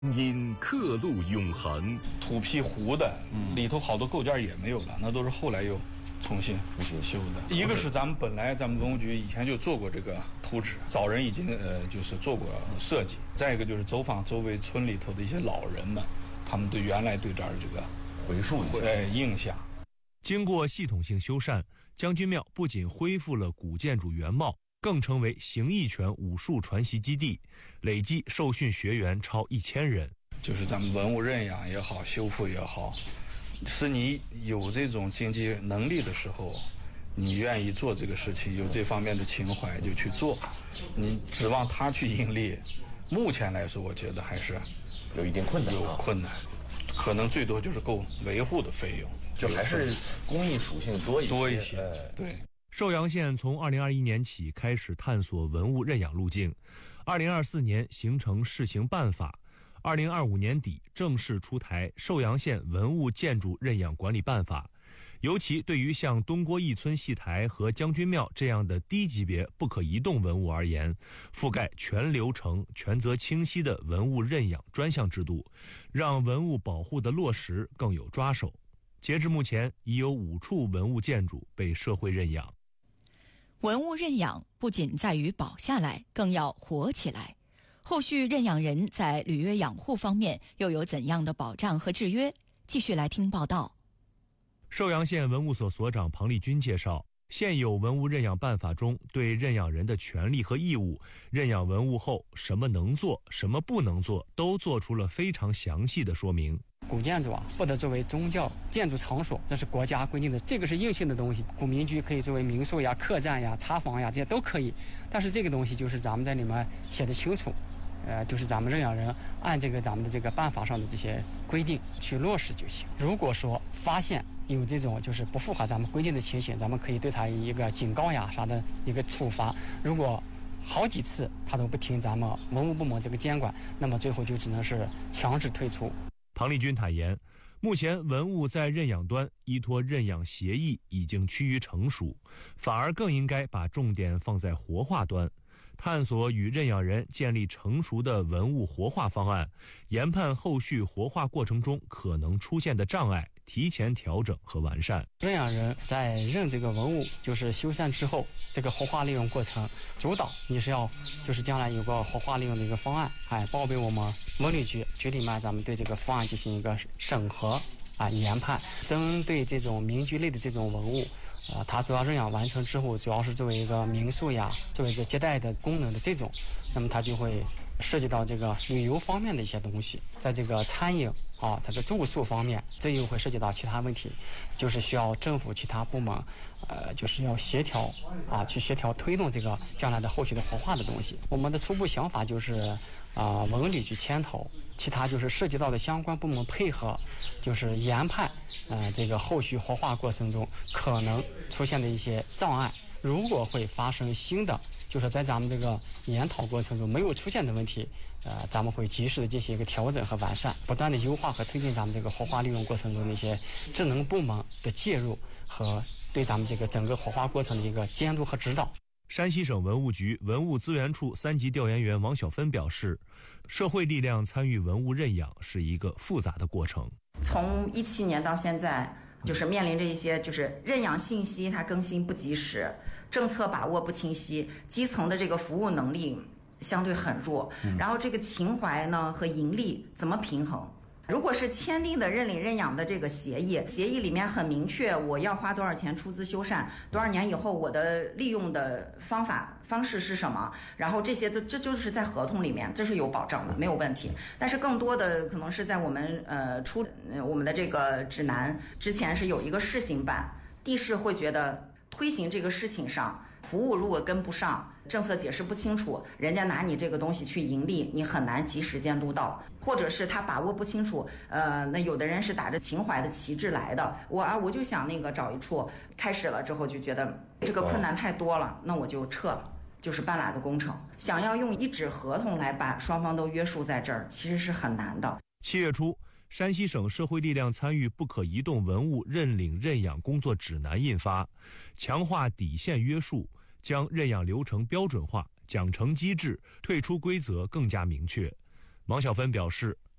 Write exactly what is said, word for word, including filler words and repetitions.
因刻录永恒， 土坯糊的，嗯，里头好多构件也没有了，那都是后来又重新重新修的。一个是咱们本来咱们文物局以前就做过这个图纸，早人已经呃就是做过设计。再一个就是走访周围村里头的一些老人们，他们对原来对这儿这个回溯一下呃印象。 经过系统性修缮，将军庙不仅恢复了古建筑原貌，更成为形意拳武术传习基地，累计受训学员超一千人。 就是咱们文物认养也好，修复也好，是你有这种经济能力的时候，你愿意做这个事情，有这方面的情怀就去做。你指望他去盈利，目前来说，我觉得还是有一定困难， 有困难，可能最多就是够维护的费用， 就还是公益属性多一些。 多一些， 呃、 对。 寿阳县从二零二一年起开始探索文物认养路径，二零二四年形成试行办法，二零二五年底正式出台寿阳县文物建筑认养管理办法。尤其对于像东郭义村戏台和将军庙这样的低级别不可移动文物而言，覆盖全流程、权责清晰的文物认养专项制度，让文物保护的落实更有抓手。截至目前，已有五处文物建筑被社会认养。 文物认养不仅在于保下来，更要活起来。后续认养人在履约养护方面又有怎样的保障和制约？继续来听报道。 寿阳县文物所所长庞立军介绍，现有文物认养办法中对认养人的权利和义务、认养文物后什么能做、什么不能做，都做出了非常详细的说明。 古建筑啊，不得作为宗教建筑场所，这是国家规定的，这个是硬性的东西。古民居可以作为民宿呀、客栈呀、茶房呀，这些都可以。但是这个东西就是咱们在里面写的清楚，呃，就是咱们认养人按这个咱们的这个办法上的这些规定去落实就行。如果说发现有这种就是不符合咱们规定的情形，咱们可以对他一个警告呀啥的一个处罚。如果好几次他都不听咱们文物部门这个监管，那么最后就只能是强制退出。 庞立军坦言，目前文物在认养端依托认养协议已经趋于成熟，反而更应该把重点放在活化端，探索与认养人建立成熟的文物活化方案，研判后续活化过程中可能出现的障碍，提前调整和完善。 认养人在认这个文物就是修缮之后，这个活化利用过程主导你是要就是将来有个活化利用的一个方案，哎，报备我们文旅局，局里面咱们对这个方案进行一个审核啊研判。针对这种民居类的这种文物，呃，它主要认养完成之后，主要是作为一个民宿呀，作为这接待的功能的这种，那么它就会涉及到这个旅游方面的一些东西，在这个餐饮啊，它的住宿方面，这又会涉及到其他问题，就是需要政府其他部门，呃，就是要协调啊，去协调推动这个将来的后续的活化的东西。我们的初步想法就是啊，文旅局牵头，其他就是涉及到的相关部门配合，就是研判，呃，这个后续活化过程中可能出现的一些障碍，如果会发生新的。就是在咱们这个研讨过程中没有出现的问题，呃，咱们会及时的进行一个调整和完善，不断的优化和推进咱们这个活化利用过程中的一些职能部门的介入和对咱们这个整个活化过程的一个监督和指导。 山西省文物局文物资源处三级调研员王小芬表示，社会力量参与文物认养是一个复杂的过程。 从一七年到现在，就是面临着一些就是认养信息它更新不及时，政策把握不清晰，基层的这个服务能力相对很弱，然后这个情怀呢和盈利怎么平衡？如果是签订的认领认养的这个协议，协议里面很明确，我要花多少钱出资修缮，多少年以后我的利用的方法方式是什么，然后这些这这就是在合同里面，这是有保障的，没有问题。但是更多的可能是在我们呃出呃我们的这个指南之前是有一个试行版，地市会觉得推行这个事情上，服务如果跟不上，政策解释不清楚，人家拿你这个东西去盈利，你很难及时监督到，或者是他把握不清楚，呃，那有的人是打着情怀的旗帜来的，我啊我就想那个找一处，开始了之后就觉得这个困难太多了，那我就撤了。就是半拉子工程，想要用一纸合同来把双方都约束在这儿，其实是很难的。 七月初，山西省社会力量参与不可移动文物认领认养工作指南印发，强化底线约束，将认养流程标准化，奖惩机制、退出规则更加明确。王小芬表示，